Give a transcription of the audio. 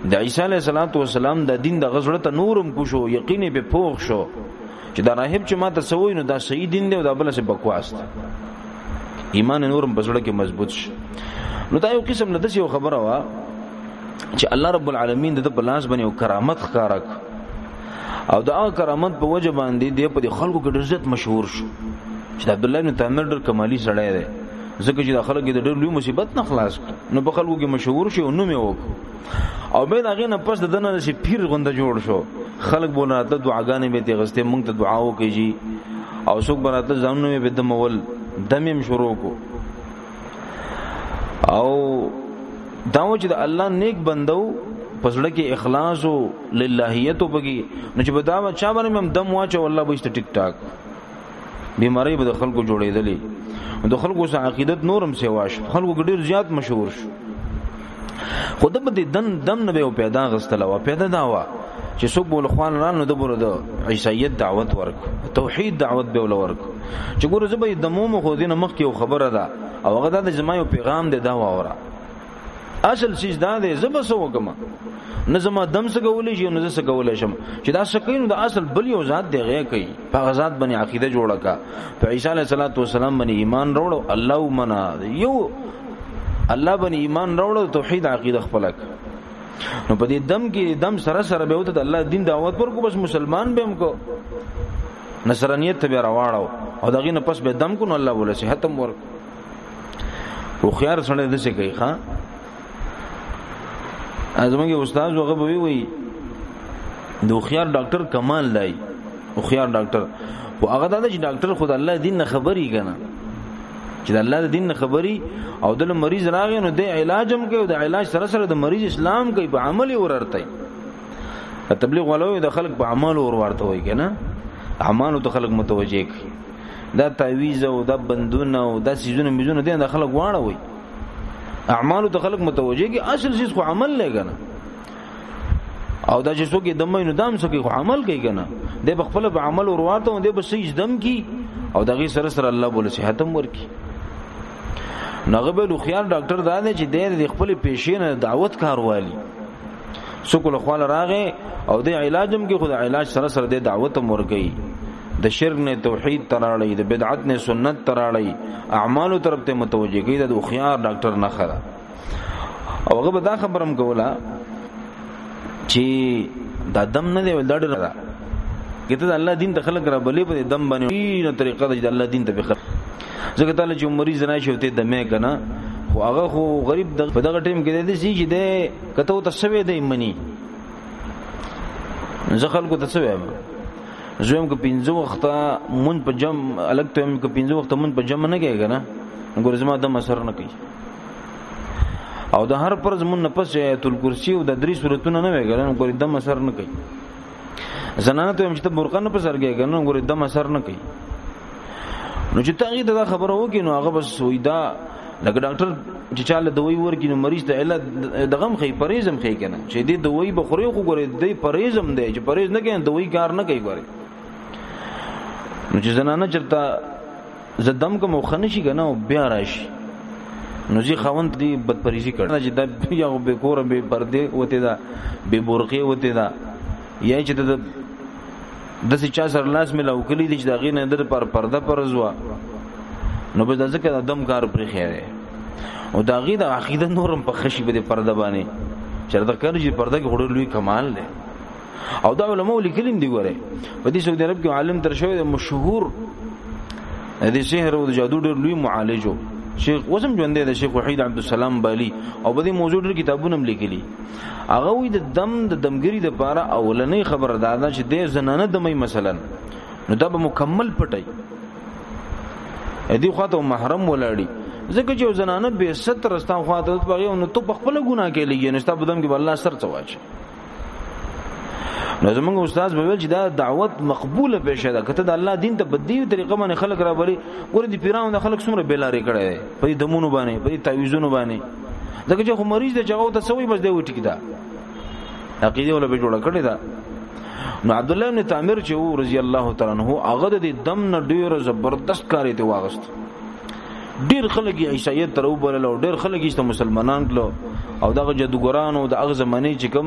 د عیسی علیه السلام د دین د غزړه ته نورم کو شو، یقین به پوښ شو چې دا راهب چې ما ته سوي نو دا صحیح دین دی او دا بل څه بکواس دی. ایمان نورم بزړه کې مضبوط شي. نو دا یو قسم نه د یو خبره وا چې الله رب العالمین د بلاس باندې او کرامت ښکارک او دا کرامت په وجه باندې دی په خلکو کې عزت مشهور شو چې عبد الله بن تعمیر ډېر کمالی سړی دی، ځکه چې د خلکو د ډېر لوی مصیبت نه خلاص نو په خلکو کې مشهور شو نو مې وک او به دا غي نه پس د دنه شي پیر غونډه جوړ شو، خلک بوله ته دعاګانې به ته غسته مونږ ته دعا وکړي او څوک براته ځانونه به د مول دمیم شروع کو او داو چې د الله نیک بندو پسړه کې اخلاص او للهیت وبږي نو چې بداوه چا باندې هم دم واچو الله به است ټیک ټاک بیماری به د خلکو جوړېدلې د خلکو سره عقیدت نورم سیواش خلکو ډیر زیات مشهور شو. خود به دم نه به پیدا غستله وا پیدا داوا چې څوک بول خوان رانو د بره د عیسایت دعوت ورک توحید دعوت به ول ورک چې ګوره زبې دموم خو دینه مخ کې خبره ده او هغه د جماعي پیغام دی دا وره اصل چیز دا دی زب سو وکم نه زما دم څه کولې شي نه څه کولې شم چې دا سکین د اصل بل یو ذات دی غي کوي په غزاد باندې عقیده جوړه کا په عیسی علیه السلام باندې ایمان وروړو الله منا یو الله باندې ایمان وروړو توحید عقیده خپلک نو په دې دم کې دم سره سره به وته الله دین دعوت ورکو بس مسلمان به هم کو نصرانیت ته راواړو او دغه نه پس به دم کو نو الله ولا صحت هم ورک خو خيار سره د څه کوي ښا ازمنګ استاد وغه به وي د خيار ډاکټر کمال دی او خيار ډاکټر او هغه دا چې ډاکټر خود الله دین نه خبري کنه چې الله دین نه خبري او د مریض راغی نو د علاج هم کوي او د علاج سره سره د مریض اسلام کوي په عمل ورته تبلیغ ولوي د خلک په عمل ورته وي کنه اعمال ته خلک متوجه کوي دا تعویذ او دا بندونه او دا سيزونه ميزونه دي د خلک واړه وي اعمال ته خلق متوجه کی اصل چیز خو عمل لګنه او دا چې څوک دمه نو دام څوک خو عمل کوي کنه د بخپل په عمل ورواته او د بسیج دم کی او دغه سره سره الله بوله صحت هم ورکی نغبل خيار ډاکټر دا نه چې د خپل پیشینه دعوت کاروالي څوک له خپل راغه او د علاج هم کې خو د علاج سره سره د دعوت هم ورګي د شرک نه توحید تراړی د بدعت نه سنت تراړی اعمالو طرف ته متوجه کی د خيار ډاکټر نه خره او هغه به دا خبرم کوله چې دا دم نه دی ولډ را کته الله دین ته خلق را بلې په دم باندې نه طریقه د الله دین ته به ځکه تعالی چې مریض نه شوته دمه کنه خو هغه خو غریب د په دغه ټیم کې د دې چې د کته ته سوي د ایمني ځکه خلکو ته سوي زویم کو 15 وخته مون په جم الګ ته کو 15 وخته مون په جم نه کېږي کنه ګورزما د اثر نه کوي او د هر پرز مون نه پس ایتل کرسی او د درې صورتونه نه وګورم ګور د اثر نه کوي زنانه ته چې برقه نه پسر کېږي کنه ګور د اثر نه کوي نو چې تاغي دا خبره وکي نو هغه بس وېدا لکه ډاکټر چې چاله دوی ورکې نو مریض د علت د غم خې پریزم خې کنه چې دې دوی بخوري خو ګورې دې پریزم دی چې پریز نه کوي دوی کار نه کوي ګورې نو چې زنانه چرته زدم کوم خنشي کنه او بیا راشي نو زی خوند دی بدپریزي کړه چې دا یا به کور به پرده وته دا به برقه وته دا یا چې د څه چا سره لاس ملاو کلی دي چې دا غینه در پر پرده پرزوا نو به ځکه دم کار پر خیره او دا غي د عقیده نورم په خشي به پرده باندې چرته کړي چې پرده کې وړل لوی کمال دی او دا علماء لیکلم دی ګوره په دې سعودي عرب کې عالم تر شوی مشهور د سحر او د جادو ډېر لوی معالجو شیخ وسم ژوند دی شیخ وحید عبدالسلام بالی او په دې موضوع ډېر کتابونه لیکلي هغه وی د دمګری د پاره اولنې خبر دادا چې د زنانه دمي مثلا نو دا به مکمل پټي ادي خواته محرم ولاړی ځکه چې زنانه به 70 رستان خواته بغي نو ته خپل ګناه کې لګي نو ستاسو بدم کې الله سر چواچ نو زمونږ استاد به ویل چې دا دعوت مقبوله پېښه ده کته د الله دین ته بدیو طریقه باندې خلک را بری ګور دي پیرانو د خلک څومره بیلاری کړي په دمونو باندې په تعویذونو باندې ځکه چې خو مریض د جګو ته سوي بس دی وټی دا عقیده ولا به جوړه کړی دا نو عبد الله بن تعمیر چې او رضی الله تعالی عنہ هغه د دم نه ډیر زبردست کاری ته واغست ډیر خلک عیسایت تر وبل او ډیر خلک چې مسلمانان کلو او دغه جادوګرانو د هغه زمانه چې